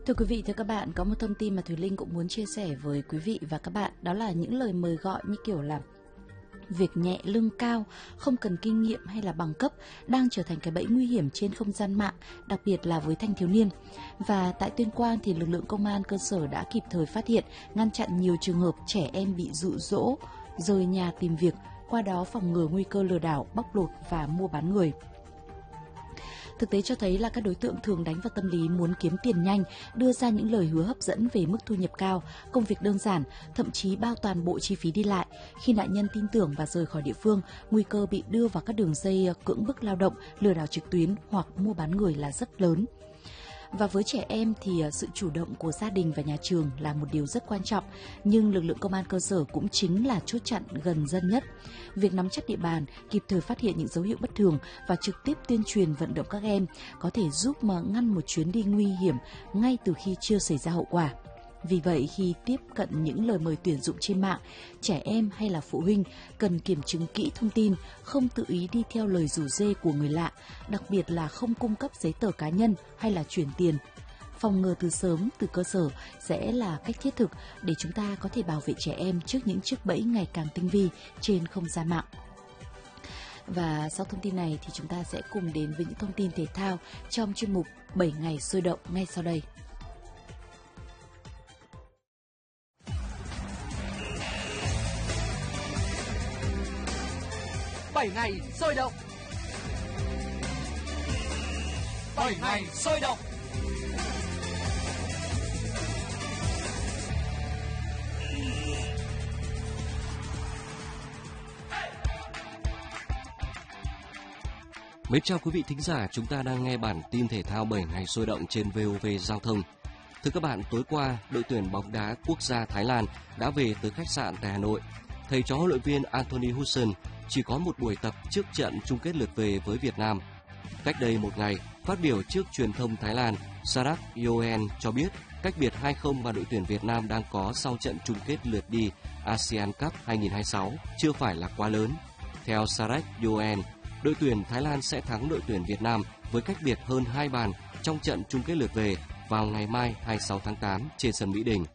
Thưa quý vị, thưa các bạn, có một thông tin mà Thùy Linh cũng muốn chia sẻ với quý vị và các bạn. Đó là những lời mời gọi như kiểu là việc nhẹ lương cao, không cần kinh nghiệm hay là bằng cấp đang trở thành cái bẫy nguy hiểm trên không gian mạng, đặc biệt là với thanh thiếu niên. Và tại Tuyên Quang thì lực lượng công an cơ sở đã kịp thời phát hiện, ngăn chặn nhiều trường hợp trẻ em bị dụ dỗ, rời nhà tìm việc, qua đó phòng ngừa nguy cơ lừa đảo, bóc lột và mua bán người. Thực tế cho thấy là các đối tượng thường đánh vào tâm lý muốn kiếm tiền nhanh, đưa ra những lời hứa hấp dẫn về mức thu nhập cao, công việc đơn giản, thậm chí bao toàn bộ chi phí đi lại. Khi nạn nhân tin tưởng và rời khỏi địa phương, nguy cơ bị đưa vào các đường dây cưỡng bức lao động, lừa đảo trực tuyến hoặc mua bán người là rất lớn. Và với trẻ em thì sự chủ động của gia đình và nhà trường là một điều rất quan trọng, nhưng lực lượng công an cơ sở cũng chính là chốt chặn gần dân nhất. Việc nắm chắc địa bàn, kịp thời phát hiện những dấu hiệu bất thường và trực tiếp tuyên truyền vận động các em có thể giúp mà ngăn một chuyến đi nguy hiểm ngay từ khi chưa xảy ra hậu quả. Vì vậy, khi tiếp cận những lời mời tuyển dụng trên mạng, trẻ em hay là phụ huynh cần kiểm chứng kỹ thông tin, không tự ý đi theo lời rủ rê của người lạ, đặc biệt là không cung cấp giấy tờ cá nhân hay là chuyển tiền. Phòng ngừa từ sớm, từ cơ sở sẽ là cách thiết thực để chúng ta có thể bảo vệ trẻ em trước những chiếc bẫy ngày càng tinh vi trên không gian mạng. Và sau thông tin này thì chúng ta sẽ cùng đến với những thông tin thể thao trong chuyên mục 7 ngày sôi động ngay sau đây. Bảy ngày sôi động. 7 ngày sôi động. Mến chào quý vị thính giả, chúng ta đang nghe bản tin thể thao 7 ngày sôi động trên VOV Giao thông. Thưa các bạn, tối qua, đội tuyển bóng đá quốc gia Thái Lan đã về tới khách sạn tại Hà Nội. Thầy trò huấn luyện viên Anthony Hudson chỉ có một buổi tập trước trận chung kết lượt về với Việt Nam. Cách đây một ngày, phát biểu trước truyền thông Thái Lan, Sarak Yoen cho biết cách biệt 2-0 mà đội tuyển Việt Nam đang có sau trận chung kết lượt đi ASEAN Cup 2026 chưa phải là quá lớn. Theo Sarak Yoen, đội tuyển Thái Lan sẽ thắng đội tuyển Việt Nam với cách biệt hơn 2 bàn trong trận chung kết lượt về vào ngày mai 26 tháng 8 trên sân Mỹ Đình.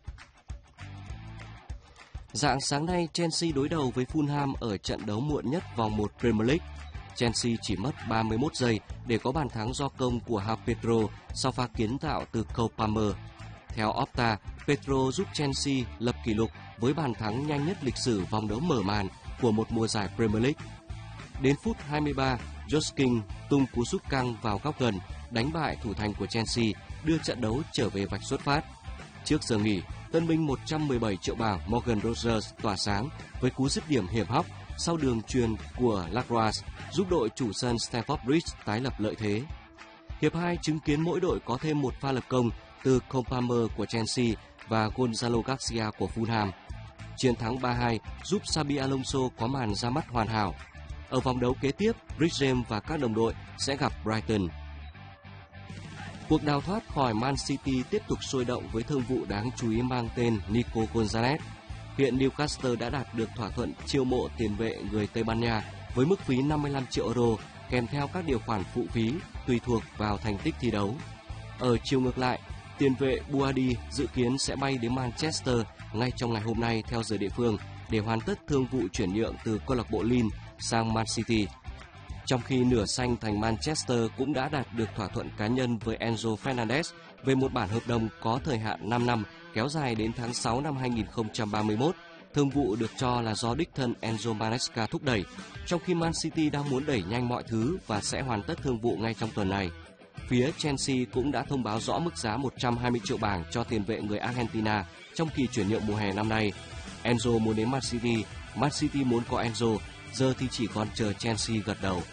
Rạng sáng nay, Chelsea đối đầu với Fulham ở trận đấu muộn nhất vòng 1 Premier League. Chelsea chỉ mất 31 giây để có bàn thắng do công của João Pedro sau pha kiến tạo từ Cole Palmer. Theo Opta, Pedro giúp Chelsea lập kỷ lục với bàn thắng nhanh nhất lịch sử vòng đấu mở màn của một mùa giải Premier League. Đến phút 23, Josh King tung cú sút căng vào góc gần, đánh bại thủ thành của Chelsea, đưa trận đấu trở về vạch xuất phát. Trước giờ nghỉ, tân binh 117 triệu bảng Morgan Rogers tỏa sáng với cú dứt điểm hiểm hóc sau đường chuyền của Lacroix, giúp đội chủ sân Stamford Bridge tái lập lợi thế. Hiệp 2 chứng kiến mỗi đội có thêm một pha lập công từ Cole Palmer của Chelsea và Gonzalo Garcia của Fulham. Chiến thắng 3-2 giúp Xabi Alonso có màn ra mắt hoàn hảo. Ở vòng đấu kế tiếp, Reece James và các đồng đội sẽ gặp Brighton. Cuộc đào thoát khỏi Man City tiếp tục sôi động với thương vụ đáng chú ý mang tên Nico Gonzalez. Hiện Newcastle đã đạt được thỏa thuận chiêu mộ tiền vệ người Tây Ban Nha với mức phí 55 triệu euro kèm theo các điều khoản phụ phí tùy thuộc vào thành tích thi đấu. Ở chiều ngược lại, tiền vệ Buadi dự kiến sẽ bay đến Manchester ngay trong ngày hôm nay theo giờ địa phương để hoàn tất thương vụ chuyển nhượng từ câu lạc bộ Lille sang Man City. Trong khi nửa xanh thành Manchester cũng đã đạt được thỏa thuận cá nhân với Enzo Fernandez về một bản hợp đồng có thời hạn 5 năm kéo dài đến tháng 6 năm 2031. Thương vụ được cho là do đích thân Enzo Maresca thúc đẩy, trong khi Man City đang muốn đẩy nhanh mọi thứ và sẽ hoàn tất thương vụ ngay trong tuần này. Phía Chelsea cũng đã thông báo rõ mức giá 120 triệu bảng cho tiền vệ người Argentina trong kỳ chuyển nhượng mùa hè năm nay. Enzo muốn đến Man City muốn có Enzo, giờ thì chỉ còn chờ Chelsea gật đầu.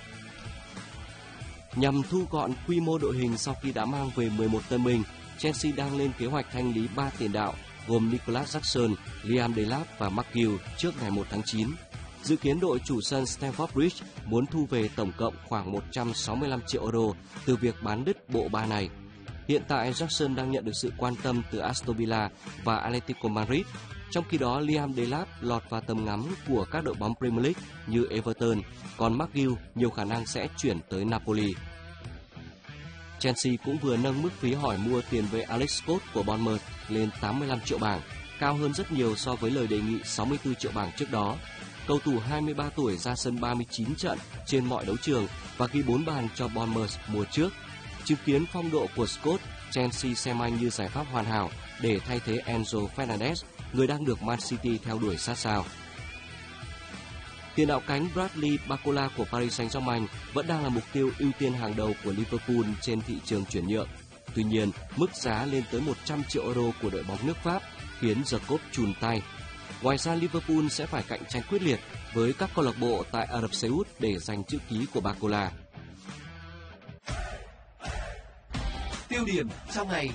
Nhằm thu gọn quy mô đội hình sau khi đã mang về 11 tân binh, Chelsea đang lên kế hoạch thanh lý 3 tiền đạo gồm Nicolas Jackson, Liam Delap và McGill trước ngày 1 tháng 9. Dự kiến đội chủ sân Stamford Bridge muốn thu về tổng cộng khoảng 165 triệu euro từ việc bán đứt bộ ba này. Hiện tại Jackson đang nhận được sự quan tâm từ Aston Villa và Atletico Madrid. Trong khi đó, Liam Delap lọt vào tầm ngắm của các đội bóng Premier League như Everton, còn McGill nhiều khả năng sẽ chuyển tới Napoli. Chelsea cũng vừa nâng mức phí hỏi mua tiền vệ Alex Scott của Bournemouth lên 85 triệu bảng, cao hơn rất nhiều so với lời đề nghị 64 triệu bảng trước đó. Cầu thủ 23 tuổi ra sân 39 trận trên mọi đấu trường và ghi 4 bàn cho Bournemouth mùa trước. Chứng kiến phong độ của Scott, Chelsea xem anh như giải pháp hoàn hảo để thay thế Enzo Fernandez, người đang được Man City theo đuổi sát sao. Tiền đạo cánh Bradley Barcola của Paris Saint-Germain vẫn đang là mục tiêu ưu tiên hàng đầu của Liverpool trên thị trường chuyển nhượng. Tuy nhiên, mức giá lên tới 100 triệu euro của đội bóng nước Pháp khiến Jacob chùn tay. Ngoài ra, Liverpool sẽ phải cạnh tranh quyết liệt với các câu lạc bộ tại Ả Rập Xê Út để giành chữ ký của Barcola. Tiêu điểm trong ngày.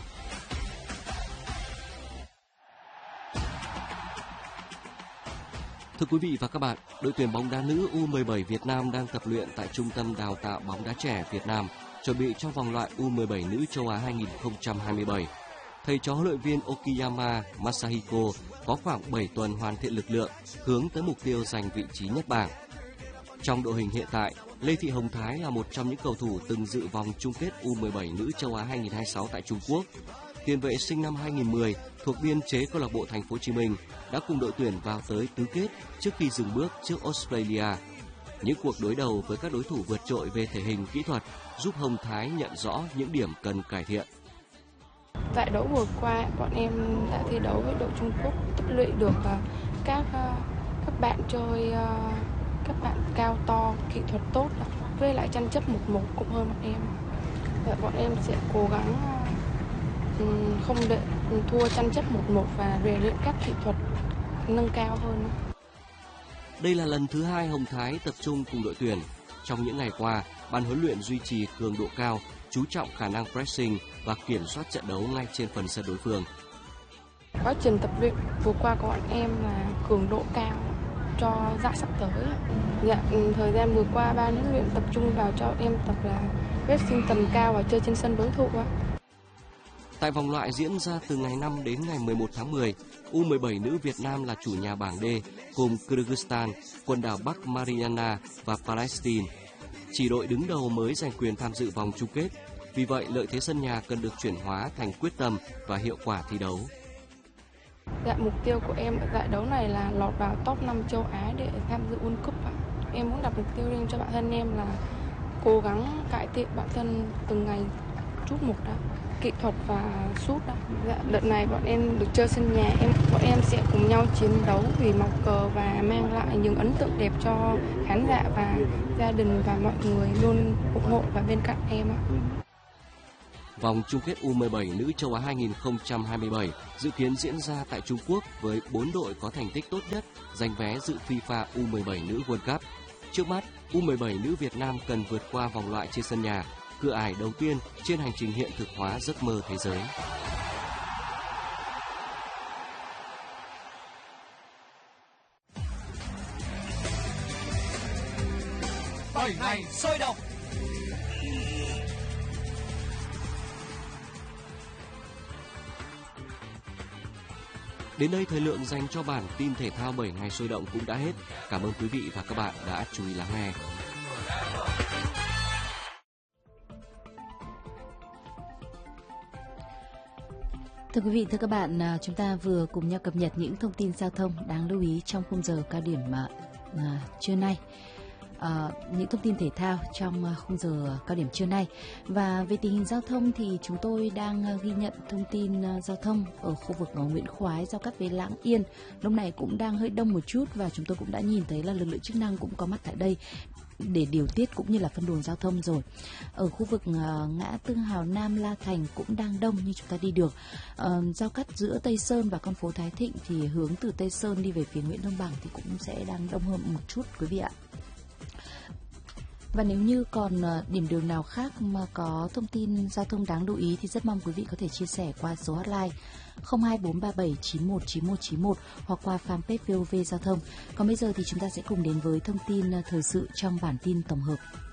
Thưa quý vị và các bạn, đội tuyển bóng đá nữ U17 Việt Nam đang tập luyện tại Trung tâm Đào tạo bóng đá trẻ Việt Nam, chuẩn bị cho vòng loại U17 nữ châu Á 2027. Thầy trò huấn luyện viên Okiyama Masahiko có khoảng 7 tuần hoàn thiện lực lượng, hướng tới mục tiêu giành vị trí nhất bảng. Trong đội hình hiện tại, Lê Thị Hồng Thái là một trong những cầu thủ từng dự vòng chung kết U17 nữ châu Á 2026 tại Trung Quốc. Tiền vệ sinh năm 2010 thuộc biên chế câu lạc bộ Thành phố Hồ Chí Minh đã cùng đội tuyển vào tới tứ kết trước khi dừng bước trước Australia. Những cuộc đối đầu với các đối thủ vượt trội về thể hình kỹ thuật giúp Hồng Thái nhận rõ những điểm cần cải thiện. Giải đấu vừa qua, bọn em đã thi đấu với đội Trung Quốc, tích lũy được các bạn chơi, các bạn cao to, kỹ thuật tốt, với lại tranh chấp 1-1 cũng hơn bọn em. Bọn em sẽ cố gắng không để thua tranh chấp 1-1 và rèn luyện các kỹ thuật nâng cao hơn. Đây là lần thứ 2 Hồng Thái tập trung cùng đội tuyển. Trong những ngày qua, ban huấn luyện duy trì cường độ cao, chú trọng khả năng pressing và kiểm soát trận đấu ngay trên phần sân đối phương. Quá trình tập luyện vừa qua của bọn em là cường độ cao cho giải sắp tới. Thời gian vừa qua ban huấn luyện tập trung vào cho em tập là pressing tầm cao và chơi trên sân đối thủ. Tại vòng loại diễn ra từ ngày 5 đến ngày 11 tháng 10, U17 nữ Việt Nam là chủ nhà bảng D cùng Kyrgyzstan, quần đảo Bắc Mariana và Palestine. Chỉ đội đứng đầu mới giành quyền tham dự vòng chung kết, vì vậy lợi thế sân nhà cần được chuyển hóa thành quyết tâm và hiệu quả thi đấu. Mục tiêu của em ở giải đấu này là lọt vào top 5 châu Á để tham dự World Cup. Em muốn đặt mục tiêu riêng cho bản thân em là cố gắng cải thiện bản thân từng ngày chút một đó, kỹ thuật và sút đó. Đợt này bọn em được chơi sân nhà, bọn em sẽ cùng nhau chiến đấu vì màu cờ và mang lại những ấn tượng đẹp cho khán giả và gia đình và mọi người luôn ủng hộ và bên cạnh em. Vòng chung kết U17 nữ châu Á 2027 dự kiến diễn ra tại Trung Quốc với 4 đội có thành tích tốt nhất giành vé dự FIFA U17 nữ World Cup. Trước mắt, U17 nữ Việt Nam cần vượt qua vòng loại trên sân nhà, cửa ải đầu tiên trên hành trình hiện thực hóa giấc mơ thế giới. Bảy ngày sôi động. Đến đây thời lượng dành cho bản tin thể thao 7 ngày sôi động cũng đã hết. Cảm ơn quý vị và các bạn đã chú ý lắng nghe. Thưa quý vị, thưa các bạn, chúng ta vừa cùng nhau cập nhật những thông tin giao thông đáng lưu ý trong khung giờ cao điểm trưa nay. Những thông tin thể thao trong khung giờ cao điểm trưa nay. Và về tình hình giao thông thì chúng tôi đang ghi nhận thông tin giao thông ở khu vực Nguyễn Khoái giao cắt với Lạng Yên. Lúc này cũng đang hơi đông một chút và chúng tôi cũng đã nhìn thấy là lực lượng chức năng cũng có mặt tại đây để điều tiết cũng như là phân luồng giao thông rồi. Ở khu vực ngã tư Hào Nam La Thành cũng đang đông nhưng chúng ta đi được. Giao cắt giữa Tây Sơn và con phố Thái Thịnh thì hướng từ Tây Sơn đi về phía Nguyễn Lương Bằng thì cũng sẽ đang đông hơn một chút quý vị ạ. Và nếu như còn điểm đường nào khác mà có thông tin giao thông đáng lưu ý thì rất mong quý vị có thể chia sẻ qua số hotline 02437919191 hoặc qua fanpage VOV Giao thông. Còn bây giờ thì chúng ta sẽ cùng đến với thông tin thời sự trong bản tin tổng hợp.